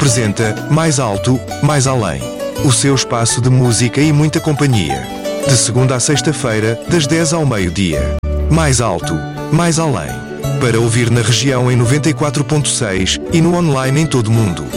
apresenta Mais Alto, Mais Além. O seu espaço de música e muita companhia. De segunda a sexta-feira, das 10 ao meio-dia. Mais Alto, Mais Além. Para ouvir na região em 94.6 e no online em todo o mundo.